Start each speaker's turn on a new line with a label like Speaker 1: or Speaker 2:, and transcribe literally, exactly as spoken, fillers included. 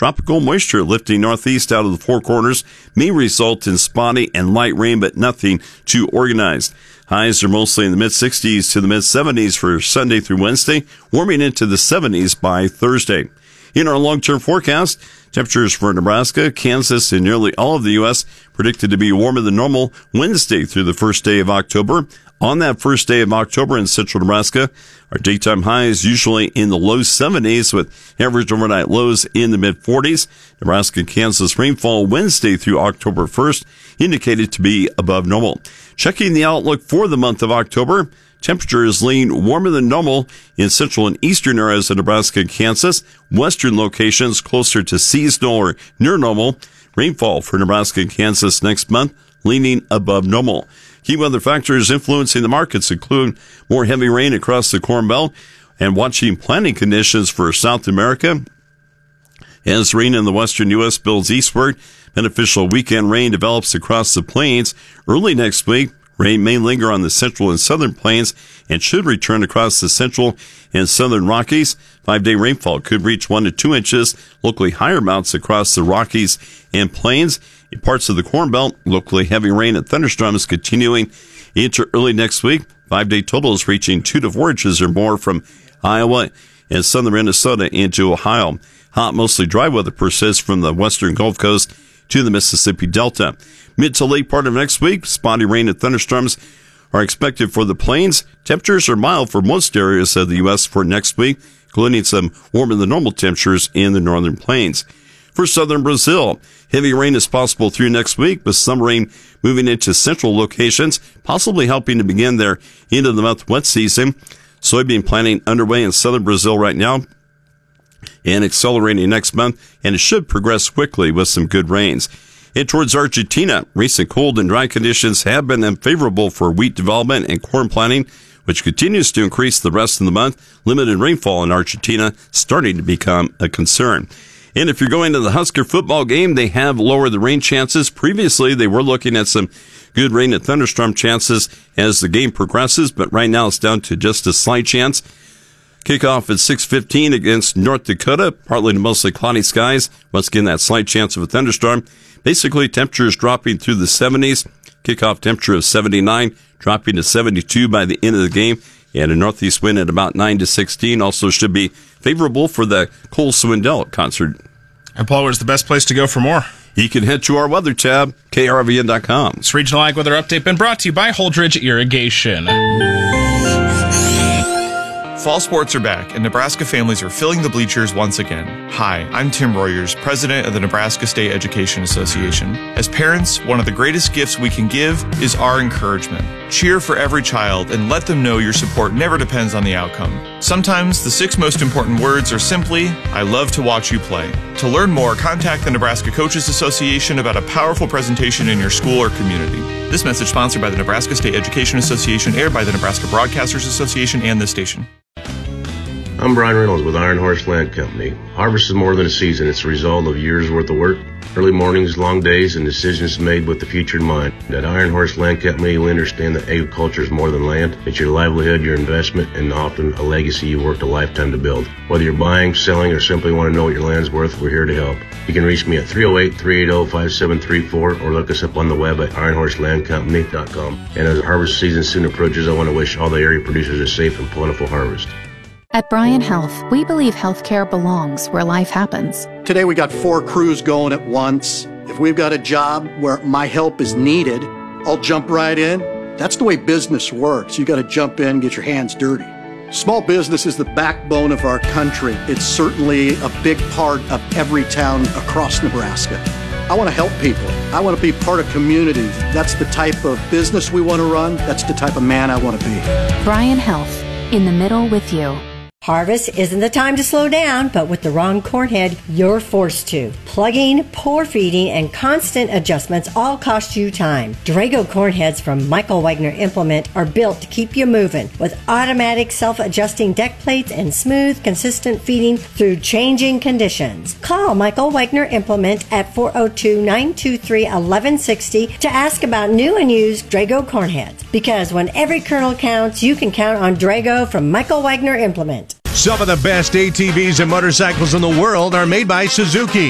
Speaker 1: Tropical moisture lifting northeast out of the Four Corners may result in spotty and light rain, but nothing too organized. Highs are mostly in the mid-sixties to the mid-seventies for Sunday through Wednesday, warming into the seventies by Thursday. In our long-term forecast, temperatures for Nebraska, Kansas, and nearly all of the U S predicted to be warmer than normal Wednesday through the first day of October. On that first day of October in central Nebraska, our daytime high is usually in the low seventies with average overnight lows in the mid-forties. Nebraska and Kansas rainfall Wednesday through October first indicated to be above normal. Checking the outlook for the month of October, temperatures lean warmer than normal in central and eastern areas of Nebraska and Kansas. Western locations closer to seasonal or near normal. Rainfall for Nebraska and Kansas next month leaning above normal. Key weather factors influencing the markets include more heavy rain across the Corn Belt and watching planting conditions for South America. As rain in the western U S builds eastward, beneficial weekend rain develops across the plains. Early next week, rain may linger on the central and southern plains and should return across the central and southern Rockies. Five-day rainfall could reach one to two inches, locally higher amounts across the Rockies and plains. In parts of the Corn Belt, locally heavy rain and thunderstorms continuing into early next week. Five-day totals reaching two to four inches or more from Iowa and southern Minnesota into Ohio. Hot, mostly dry weather persists from the western Gulf Coast to the Mississippi Delta. Mid to late part of next week, spotty rain and thunderstorms are expected for the plains. Temperatures are mild for most areas of the U S for next week, including some warmer than normal temperatures in the northern plains. For southern Brazil, heavy rain is possible through next week, with some rain moving into central locations, possibly helping to begin their end of the month wet season. Soybean planting underway in southern Brazil right now and accelerating next month, and it should progress quickly with some good rains. And towards Argentina, recent cold and dry conditions have been unfavorable for wheat development and corn planting, which continues to increase the rest of the month. Limited rainfall in Argentina starting to become a concern. And if you're going to the Husker football game, they have lowered the rain chances. Previously, they were looking at some good rain and thunderstorm chances as the game progresses, but right now it's down to just a slight chance. Kickoff at six fifteen against North Dakota, partly to mostly cloudy skies. Once again, that slight chance of a thunderstorm. Basically, temperatures dropping through the seventies. Kickoff temperature of seventy-nine, dropping to seventy-two by the end of the game. And a northeast wind at about nine to sixteen also should be favorable for the Cole Swindell concert.
Speaker 2: And Paul, where's the best place to go for more?
Speaker 1: You can head to our weather tab, K R V N dot com.
Speaker 2: This regional ag weather update been brought to you by Holdridge Irrigation.
Speaker 3: Fall sports are back, and Nebraska families are filling the bleachers once again. Hi, I'm Tim Royers, president of the Nebraska State Education Association. As parents, one of the greatest gifts we can give is our encouragement. Cheer for every child and let them know your support never depends on the outcome. Sometimes the six most important words are simply, I love to watch you play. To learn more, contact the Nebraska Coaches Association about a powerful presentation in your school or community. This message sponsored by the Nebraska State Education Association, aired by the Nebraska Broadcasters Association and this station.
Speaker 4: I'm Brian Reynolds with Iron Horse Land Company. Harvest is more than a season. It's a result of years' worth of work, early mornings, long days, and decisions made with the future in mind. At Iron Horse Land Company, we understand that agriculture is more than land. It's your livelihood, your investment, and often a legacy you worked a lifetime to build. Whether you're buying, selling, or simply want to know what your land's worth, we're here to help. You can reach me at three oh eight, three eight oh, five seven three four or look us up on the web at iron horse land company dot com. And as harvest season soon approaches, I want to wish all the area producers a safe and plentiful harvest.
Speaker 5: At Bryan Health, we believe healthcare belongs where life happens.
Speaker 6: Today we got four crews going at once. If we've got a job where my help is needed, I'll jump right in. That's the way business works. You got to jump in, get your hands dirty. Small business is the backbone of our country. It's certainly a big part of every town across Nebraska. I want to help people. I want to be part of communities. That's the type of business we want to run. That's the type of man I want to be.
Speaker 5: Bryan Health, in the middle with you.
Speaker 7: Harvest isn't the time to slow down, but with the wrong corn head, you're forced to. Plugging, pour feeding, and constant adjustments all cost you time. Drago corn heads from Michael Wagner Implement are built to keep you moving with automatic self-adjusting deck plates and smooth, consistent feeding through changing conditions. Call Michael Wagner Implement at four oh two, nine two three, one one six oh to ask about new and used Drago corn heads. Because when every kernel counts, you can count on Drago from Michael Wagner Implement.
Speaker 8: Some of the best A T Vs and motorcycles in the world are made by Suzuki.